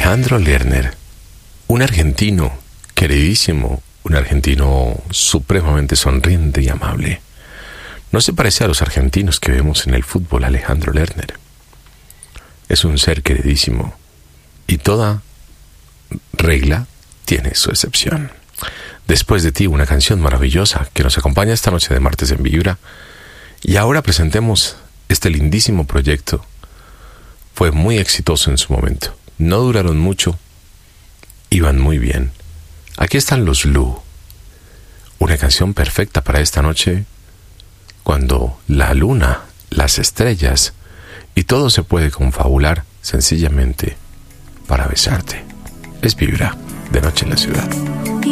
Alejandro Lerner, un argentino queridísimo, un argentino supremamente sonriente y amable. No se parece a los argentinos que vemos en el fútbol. Alejandro Lerner es un ser queridísimo y toda regla tiene su excepción. Después de ti, una canción maravillosa que nos acompaña esta noche de martes en Vibra. Y ahora presentemos este lindísimo proyecto. Fue muy exitoso en su momento. No duraron mucho, iban muy bien. Aquí están los Lu, una canción perfecta para esta noche, cuando la luna, las estrellas y todo se puede confabular sencillamente para besarte. Es Vibra, de noche en la ciudad.